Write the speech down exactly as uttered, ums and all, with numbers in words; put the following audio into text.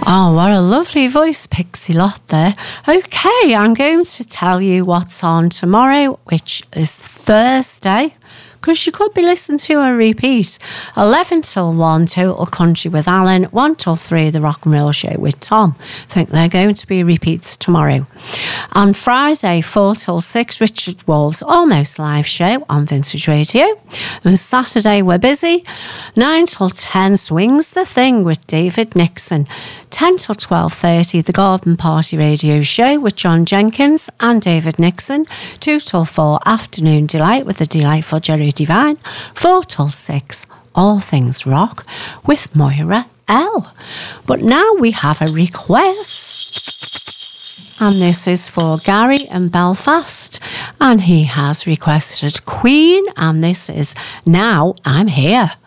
Oh, what a lovely voice, Pixie Lott there. Okay, I'm going to tell you what's on tomorrow, which is Thursday, because you could be listening to a repeat. eleven till one, Total Country with Alan. one till three, The Rock and Roll Show with Tom. I think they're going to be repeats tomorrow. On Friday, four till six, Richard Wall's Almost Live Show on Vintage Radio. And Saturday, we're busy. nine till ten, Swings the Thing with David Nixon. ten till twelve thirty, The Garden Party Radio Show with John Jenkins and David Nixon. two till four, Afternoon Delight with the delightful Jerry Divine. four till six, All Things Rock with Moira L. But now we have a request, and this is for Gary in Belfast, and he has requested Queen, and this is Now I'm Here.